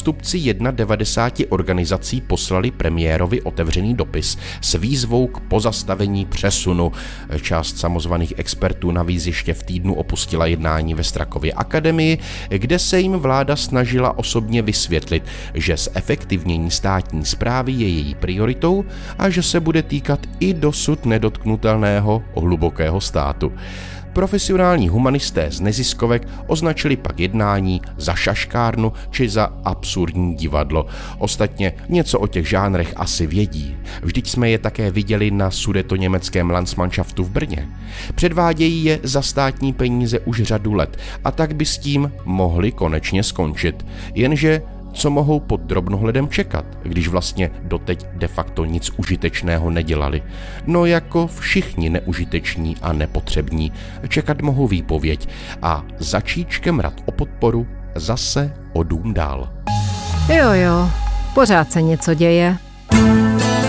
zástupci 91 organizací poslali premiérovi otevřený dopis s výzvou k pozastavení přesunu. Část samozvaných expertů navíc ještě v týdnu opustila jednání ve Strakově akademii, kde se jim vláda snažila osobně vysvětlit, že zefektivnění státní správy je její prioritou a že se bude týkat i dosud nedotknutelného hlubokého státu. Profesionální humanisté z neziskovek označili pak jednání za šaškárnu či za absurdní divadlo. Ostatně něco o těch žánrech asi vědí. Vždyť jsme je také viděli na sudetoněmeckém Landsmannschaftu v Brně. Předvádějí je za státní peníze už řadu let a tak by s tím mohli konečně skončit. Jenže co mohou pod drobnohledem čekat, když vlastně doteď de facto nic užitečného nedělali? No jako všichni neužiteční a nepotřební, čekat mohou výpověď a začít škemrat o podporu zase o dům dál. Jo, pořád se něco děje.